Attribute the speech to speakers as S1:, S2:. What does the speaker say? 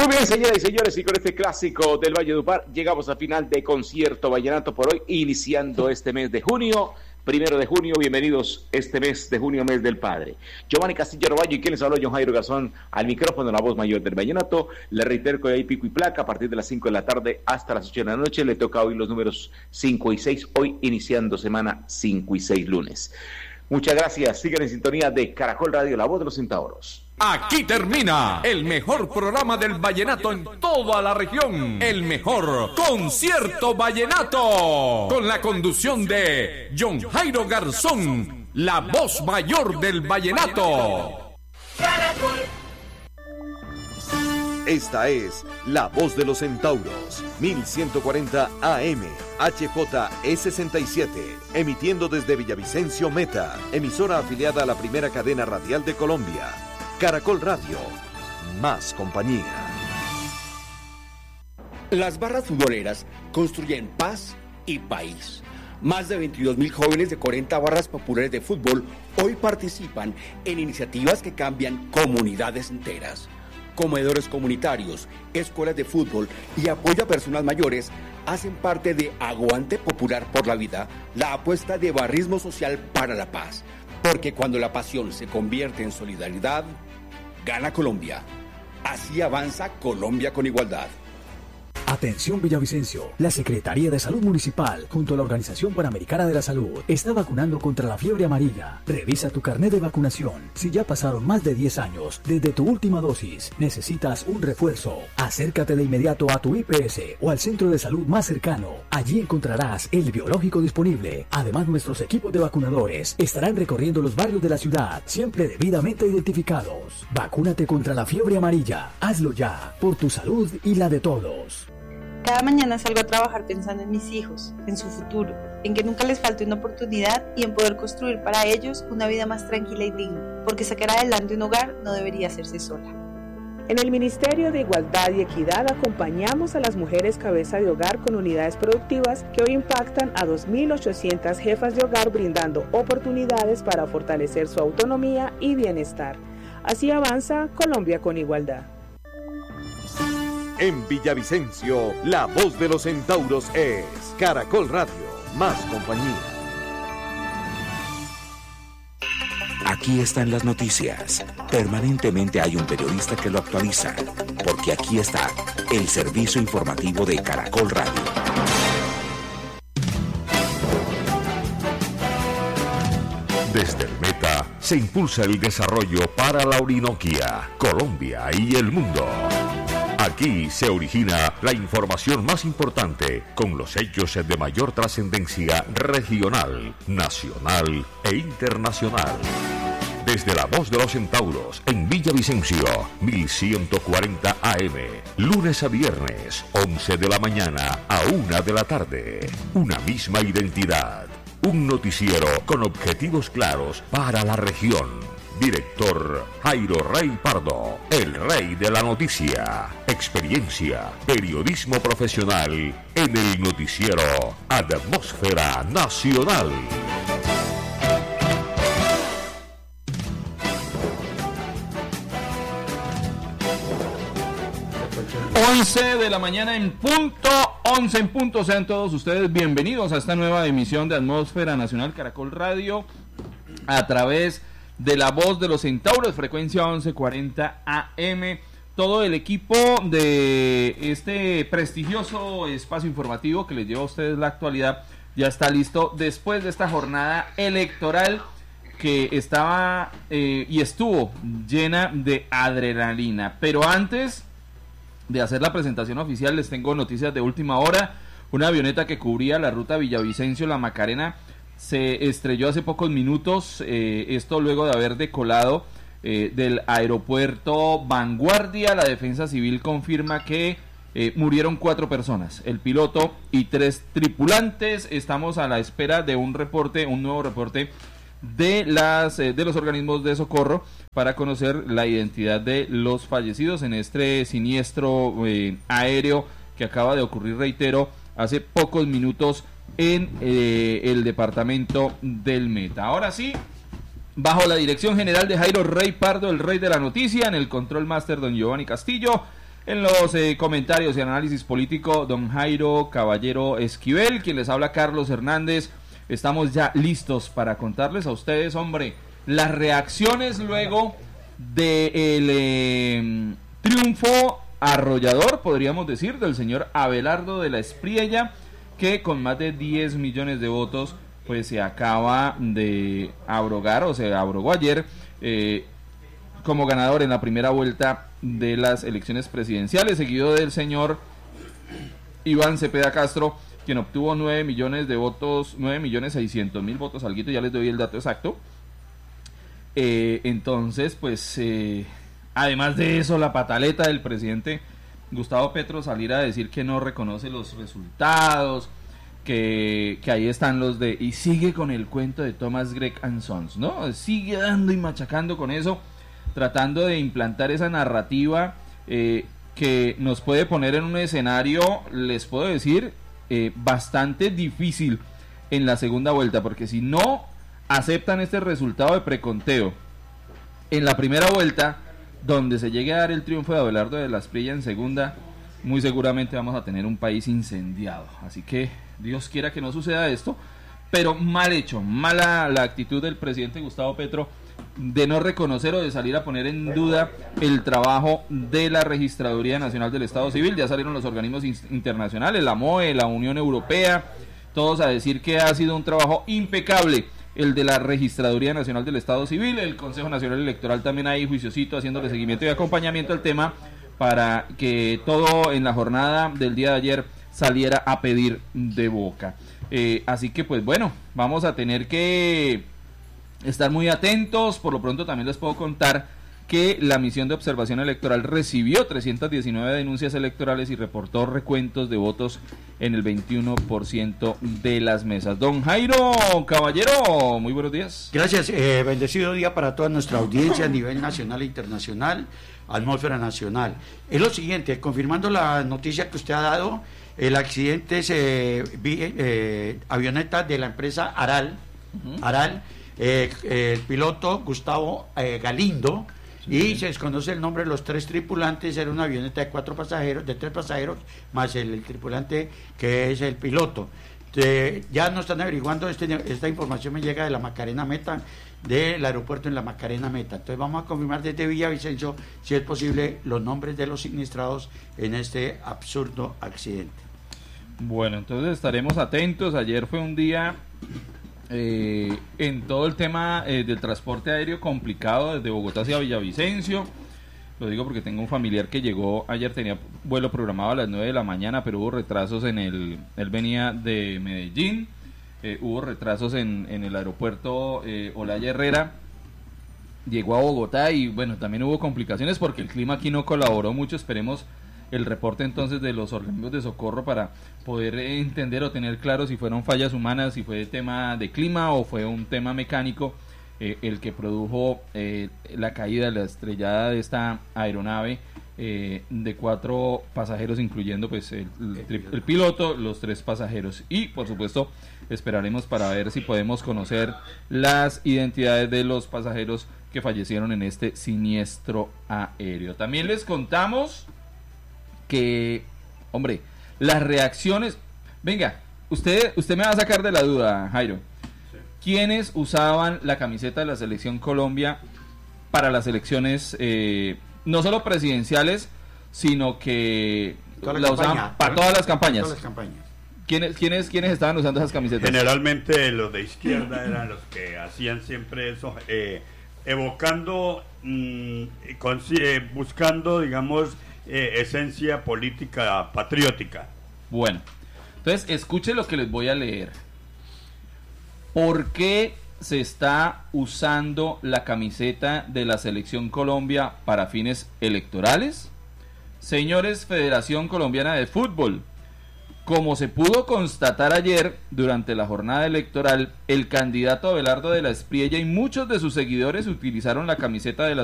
S1: Muy bien, señoras y señores, y con este clásico del Valledupar llegamos al final de Concierto Vallenato por hoy, iniciando este mes de junio, 1 de junio. Bienvenidos este mes de junio, mes del Padre. Giovanni Castillo Roballo y quien les habló, John Jairo Garzón, al micrófono, la voz mayor del Vallenato. Le reitero que hay pico y placa a partir de las 5 de la tarde hasta las 8 de la noche. Le toca hoy los números 5 y 6, hoy iniciando semana 5 y 6 lunes. Muchas gracias, sigan en sintonía de Caracol Radio, la voz de los centauros.
S2: Aquí termina el mejor programa del vallenato en toda la región. El mejor Concierto Vallenato. Con la conducción de John Jairo Garzón, la voz mayor del vallenato.
S3: Esta es La Voz de los Centauros, 1140 AM, HJE67, emitiendo desde Villavicencio Meta, emisora afiliada a la primera cadena radial de Colombia. Caracol Radio, más compañía.
S4: Las barras futboleras construyen paz y país. Más de 22.000 jóvenes de 40 barras populares de fútbol hoy participan en iniciativas que cambian comunidades enteras. Comedores comunitarios, escuelas de fútbol y apoyo a personas mayores hacen parte de Aguante Popular por la Vida, la apuesta de barrismo social para la paz. Porque cuando la pasión se convierte en solidaridad, gana Colombia. Así avanza Colombia con igualdad.
S5: Atención Villavicencio, la Secretaría de Salud Municipal junto a la Organización Panamericana de la Salud está vacunando contra la fiebre amarilla. Revisa tu carnet de vacunación. Si ya pasaron más de 10 años desde tu última dosis, necesitas un refuerzo. Acércate de inmediato a tu IPS o al centro de salud más cercano. Allí encontrarás el biológico disponible. Además, nuestros equipos de vacunadores estarán recorriendo los barrios de la ciudad, siempre debidamente identificados. Vacúnate contra la fiebre amarilla. Hazlo ya, por tu salud y la de todos.
S6: Cada mañana salgo a trabajar pensando en mis hijos, en su futuro, en que nunca les falte una oportunidad y en poder construir para ellos una vida más tranquila y digna, porque sacar adelante un hogar no debería hacerse sola.
S7: En el Ministerio de Igualdad y Equidad acompañamos a las mujeres cabeza de hogar con unidades productivas que hoy impactan a 2.800 jefas de hogar brindando oportunidades para fortalecer su autonomía y bienestar. Así avanza Colombia con igualdad.
S3: En Villavicencio, la voz de los centauros es Caracol Radio, más compañía.
S8: Aquí están las noticias. Permanentemente hay un periodista que lo actualiza, porque aquí está el servicio informativo de Caracol Radio.
S9: Desde el Meta se impulsa el desarrollo para la Orinoquia, Colombia y el mundo. Aquí se origina la información más importante con los hechos de mayor trascendencia regional, nacional e internacional. Desde la voz de los centauros en Villavicencio, 1140 AM, lunes a viernes, 11 de la mañana a 1 de la tarde. Una misma identidad, un noticiero con objetivos claros para la región. Director Jairo Rey Pardo, el rey de la noticia. Experiencia, periodismo profesional en el noticiero Atmósfera Nacional.
S10: 11 de la mañana en punto, 11 en punto. Sean todos ustedes bienvenidos a esta nueva emisión de Atmósfera Nacional Caracol Radio a través de la voz de los centauros, frecuencia 1140 AM. Todo el equipo de este prestigioso espacio informativo que les lleva a ustedes la actualidad ya está listo después de esta jornada electoral que estaba y estuvo llena de adrenalina. Pero antes de hacer la presentación oficial, les tengo noticias de última hora. Una avioneta que cubría la ruta Villavicencio-La Macarena se estrelló hace pocos minutos, esto luego de haber decolado del aeropuerto Vanguardia. La Defensa Civil confirma que murieron 4 personas, el piloto y 3 tripulantes. Estamos a la espera de un nuevo reporte de los organismos de socorro para conocer la identidad de los fallecidos en este siniestro aéreo que acaba de ocurrir, reitero, hace pocos minutos en el departamento del Meta. Ahora sí, bajo la dirección general de Jairo Rey Pardo, el rey de la noticia, en el control máster don Giovanni Castillo, En los comentarios y análisis político, don Jairo Caballero Esquivel, quien les habla Carlos Hernández. Estamos ya listos para contarles a ustedes, hombre, las reacciones luego del triunfo arrollador, podríamos decir, del señor Abelardo de la Espriella, que con más de 10 millones de votos, pues se acaba de abrogar, o se abrogó ayer, como ganador en la primera vuelta de las elecciones presidenciales, seguido del señor Iván Cepeda Castro, quien obtuvo 9 millones de votos, 9.600.000 votos, alguito, ya les doy el dato exacto. Entonces, pues, además de eso, la pataleta del presidente Gustavo Petro salir a decir que no reconoce los resultados, que ahí están los de, y sigue con el cuento de Thomas Gregg & Sons, ¿no? Sigue dando y machacando con eso, tratando de implantar esa narrativa que nos puede poner en un escenario, les puedo decir, bastante difícil en la segunda vuelta, porque si no aceptan este resultado de preconteo en la primera vuelta, donde se llegue a dar el triunfo de Abelardo de la Espriella en segunda, muy seguramente vamos a tener un país incendiado. Así que Dios quiera que no suceda esto, pero mal hecho, mala la actitud del presidente Gustavo Petro de no reconocer o de salir a poner en duda el trabajo de la Registraduría Nacional del Estado Civil. Ya salieron los organismos internacionales, la MOE, la Unión Europea, todos a decir que ha sido un trabajo impecable el de la Registraduría Nacional del Estado Civil. El Consejo Nacional Electoral también ahí juiciosito, haciéndole seguimiento y acompañamiento al tema para que todo en la jornada del día de ayer saliera a pedir de boca. Así que pues bueno, vamos a tener que estar muy atentos. Por lo pronto también les puedo contar que la misión de observación electoral recibió 319 denuncias electorales y reportó recuentos de votos en el 21% de las mesas. Don Jairo Caballero, muy buenos días.
S11: Gracias, bendecido día para toda nuestra audiencia a nivel nacional e internacional, atmósfera nacional. Es lo siguiente, confirmando la noticia que usted ha dado, el accidente avioneta de la empresa Aral, el piloto Gustavo Galindo, y se desconoce el nombre de los 3 tripulantes. Era una avioneta de 3 pasajeros, más el tripulante que es el piloto. Ya no están averiguando, esta información me llega de la Macarena Meta, del aeropuerto en la Macarena Meta. Entonces vamos a confirmar desde Villavicencio, si es posible, los nombres de los sinistrados en este absurdo accidente.
S10: Bueno, entonces estaremos atentos. Ayer fue un día en todo el tema del transporte aéreo complicado desde Bogotá hacia Villavicencio. Lo digo porque tengo un familiar que llegó ayer, tenía vuelo programado a las 9 de la mañana, pero hubo retrasos él venía de Medellín, hubo retrasos en el aeropuerto Olaya Herrera, llegó a Bogotá y bueno, también hubo complicaciones porque el clima aquí no colaboró mucho. Esperemos el reporte entonces de los organismos de socorro para poder entender o tener claro si fueron fallas humanas, si fue tema de clima o fue un tema mecánico el que produjo la caída, la estrellada de esta aeronave de 4 pasajeros, incluyendo pues el piloto, los 3 pasajeros. Y por supuesto esperaremos para ver si podemos conocer las identidades de los pasajeros que fallecieron en este siniestro aéreo. También les contamos que, hombre, las reacciones... Venga, usted me va a sacar de la duda, Jairo. Sí. ¿Quiénes usaban la camiseta de la Selección Colombia para las elecciones, no solo presidenciales, sino que la usaban para todas las campañas?
S11: Todas las campañas.
S10: ¿Quiénes estaban usando esas camisetas?
S12: Generalmente los de izquierda eran los que hacían siempre eso, evocando, buscando, digamos, esencia política patriótica.
S10: Bueno, entonces escuche lo que les voy a leer. ¿Por qué se está usando la camiseta de la Selección Colombia para fines electorales? Señores, Federación Colombiana de Fútbol, como se pudo constatar ayer durante la jornada electoral, el candidato Abelardo de la Espriella y muchos de sus seguidores utilizaron la camiseta de la